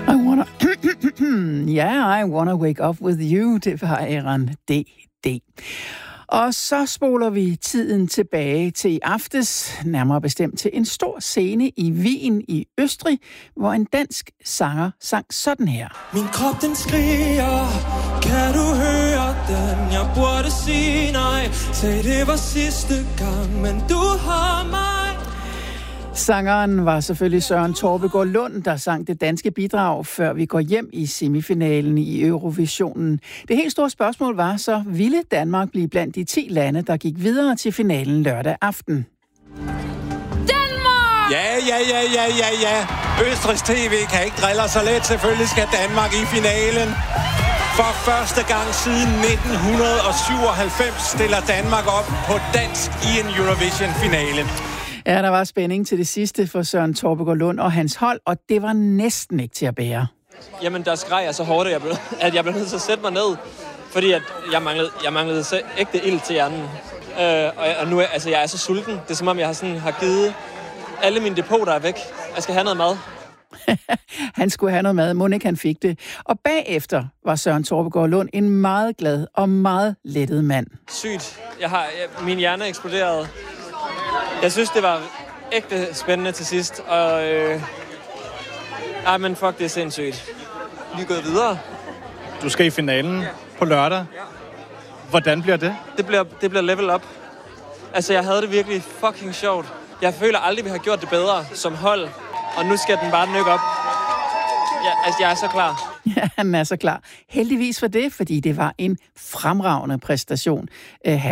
I wanna wake up with you, det var Aaron D.D. Og så spoler vi tiden tilbage til i aftes, nærmere bestemt til en stor scene i Wien i Østrig, hvor en dansk sanger sang sådan her. Min krop den skriger, kan du høre den? Jeg burde sige nej, sagde det var sidste gang, men du har mig. Sangeren var selvfølgelig Søren Torpegaard Lund, der sang det danske bidrag, før vi går hjem i semifinalen i Eurovisionen. Det helt store spørgsmål var så, ville Danmark blive blandt de 10 lande, der gik videre til finalen lørdag aften? Danmark! Ja. Østrigs TV kan ikke drille så let. Selvfølgelig skal Danmark i finalen. For første gang siden 1997 stiller Danmark op på dansk i en Eurovision-finale. Ja, der var spænding til det sidste for Søren Torpegaard Lund og hans hold, og det var næsten ikke til at bære. Jamen, der skreg jeg så hårdt, at jeg blev nødt til at sætte mig ned, fordi at jeg manglede ægte ild til hjernen. Og nu altså, jeg er så sulten. Det er som om, jeg har givet alle mine depoter er væk. Jeg skal have noget mad. Han skulle have noget mad, mon ikke han fik det. Og bagefter var Søren Torpegaard Lund en meget glad og meget lettet mand. Sygt. Min hjerne eksploderede. Jeg synes, det var ægte spændende til sidst, og men fuck, det er sindssygt. Vi er gået videre. Du skal i finalen på lørdag. Hvordan bliver det? Det bliver level up. Altså, jeg havde det virkelig fucking sjovt. Jeg føler aldrig, vi har gjort det bedre som hold, og nu skal den bare nykke op. Jeg er så klar. Ja, han er så klar. Heldigvis for det, fordi det var en fremragende præstation.